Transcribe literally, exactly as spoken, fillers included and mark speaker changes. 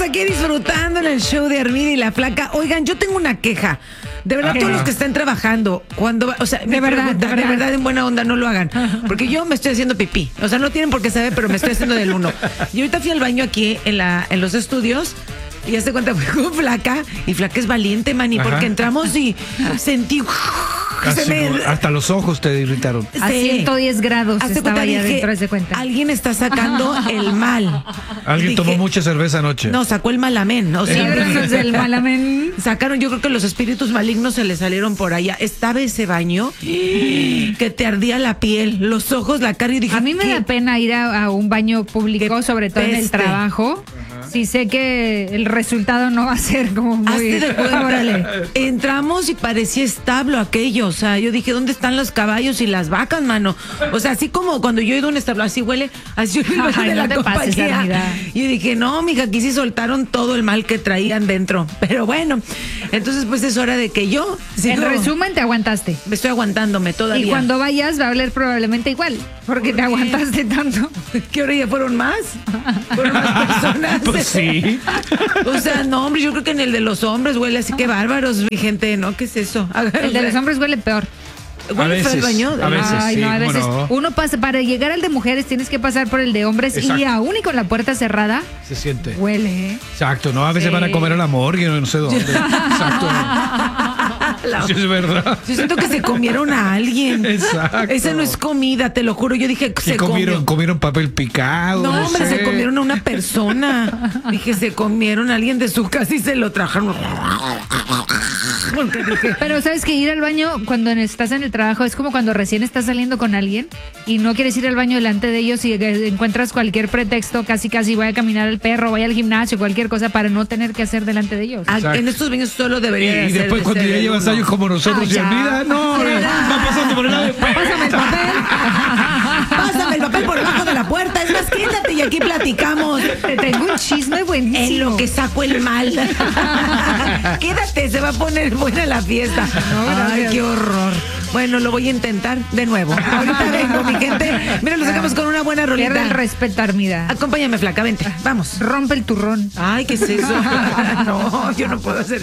Speaker 1: aquí disfrutando en el show de Armida y la Flaca. Oigan, yo tengo una queja. De verdad,
Speaker 2: Ajá.
Speaker 1: todos los que estén trabajando, cuando, va- o sea,
Speaker 2: De verdad,
Speaker 1: pregunta,
Speaker 2: de verdad.
Speaker 1: de verdad, en buena onda, no lo hagan. Porque yo me estoy haciendo pipí. O sea, no tienen por qué saber, pero me estoy haciendo del uno. Y ahorita fui al baño aquí en la, en los estudios. Y ya se cuenta, fui con Flaca. Y Flaca es valiente, mani,
Speaker 3: Ajá.
Speaker 1: porque entramos y sentí.
Speaker 3: Casi
Speaker 1: se me-
Speaker 3: como- hasta los ojos te irritaron.
Speaker 2: A
Speaker 1: Sí.
Speaker 2: ciento diez grados
Speaker 1: Hazte
Speaker 2: estaba
Speaker 1: cuenta,
Speaker 2: ya
Speaker 1: dije,
Speaker 2: dentro, haz de cuenta.
Speaker 1: alguien está sacando el mal.
Speaker 3: Alguien
Speaker 1: Dije,
Speaker 3: tomó mucha cerveza anoche.
Speaker 1: No, sacó el malamén. O sea,
Speaker 2: Líbranos del malamén.
Speaker 1: sacaron, yo creo que los espíritus malignos se le salieron por allá. Estaba ese baño que te ardía la piel, los ojos, la cara. Y dije,
Speaker 2: A mí me
Speaker 1: ¿qué?
Speaker 2: da pena ir a, a un baño público,
Speaker 1: Qué
Speaker 2: sobre todo en el
Speaker 1: peste.
Speaker 2: trabajo. Si sé que el resultado no va a ser como muy...
Speaker 1: Hazte de cuenta.
Speaker 2: Órale.
Speaker 1: Entramos y parecía establo aquello. O sea, yo dije, ¿dónde están los caballos y las vacas, mano? O sea, así como cuando yo he ido a un establo, así huele, así huele el baño
Speaker 2: Ay,
Speaker 1: de
Speaker 2: no
Speaker 1: la
Speaker 2: te pases,
Speaker 1: compañía.
Speaker 2: Armida.
Speaker 1: Y yo dije, no, mija, aquí sí soltaron todo el mal que traían dentro. Pero bueno, entonces pues es hora de que yo
Speaker 2: En
Speaker 1: sigo-
Speaker 2: resumen, te aguantaste.
Speaker 1: me estoy aguantándome todavía.
Speaker 2: Y cuando vayas va a oler probablemente igual, porque te aguantaste tanto.
Speaker 1: ¿Qué hora ya fueron más? ¿Fueron más personas?
Speaker 3: Pues sí.
Speaker 1: O sea, no, hombre, yo creo que en el de los hombres huele así que bárbaros, mi gente, ¿no? ¿Qué es eso?
Speaker 2: El de los hombres huele peor.
Speaker 1: ¿Huele feo el
Speaker 3: veces,
Speaker 1: baño?
Speaker 3: a veces.
Speaker 2: Ay,
Speaker 3: sí,
Speaker 2: no, a
Speaker 3: cómo
Speaker 2: veces
Speaker 3: no.
Speaker 2: uno pasa, para llegar al de mujeres tienes que pasar por el de hombres y
Speaker 3: Exacto.
Speaker 2: aún y con la puerta cerrada,
Speaker 3: Se siente.
Speaker 2: huele, ¿eh?
Speaker 3: Exacto, ¿no? A veces
Speaker 2: Sí.
Speaker 3: van a comer a la morgue, no sé dónde. Exacto.
Speaker 1: La-
Speaker 3: Sí, es verdad.
Speaker 1: Yo siento que se comieron a alguien.
Speaker 3: Exacto.
Speaker 1: Esa no es comida, te lo juro. Yo dije que
Speaker 3: Y
Speaker 1: se
Speaker 3: comieron,
Speaker 1: comió.
Speaker 3: comieron papel picado.
Speaker 1: No,
Speaker 3: No,
Speaker 1: hombre,
Speaker 3: sé.
Speaker 1: se comieron a una persona. Dije, se comieron a alguien de su casa y se lo trajeron. Porque dije,
Speaker 2: Pero sabes que ir al baño cuando estás en el trabajo es como cuando recién estás saliendo con alguien y no quieres ir al baño delante de ellos y eh, encuentras cualquier pretexto, casi casi voy a caminar al perro, voy al gimnasio, cualquier cosa para no tener que hacer delante de ellos.
Speaker 1: ah,
Speaker 3: Exacto.
Speaker 1: en estos baños solo
Speaker 3: Y,
Speaker 1: debería de
Speaker 3: y
Speaker 1: hacer
Speaker 3: después
Speaker 1: de
Speaker 3: cuando
Speaker 1: ser
Speaker 3: ya
Speaker 1: el
Speaker 3: llevas
Speaker 1: uno.
Speaker 3: años como nosotros
Speaker 2: Ah,
Speaker 3: y
Speaker 2: ya.
Speaker 3: mira, no, va pasando por el lado.
Speaker 2: Pásame el papel.
Speaker 1: Pásame el papel por debajo de la puerta. Es más, quédate y aquí platicamos.
Speaker 2: Te tengo un chisme buenísimo.
Speaker 1: En lo que saco el mal. Quédate, se va a poner buena la fiesta. Ay,
Speaker 2: gracias.
Speaker 1: qué horror. Bueno, lo voy a intentar de nuevo. Ahorita vengo, mi gente. Mira, lo sacamos con una buena
Speaker 2: Pierde
Speaker 1: rolita.
Speaker 2: el respeto, Armida.
Speaker 1: Acompáñame, flaca, vente. Vamos.
Speaker 2: Rompe el turrón.
Speaker 1: Ay, ¿qué es eso? No, yo no puedo hacer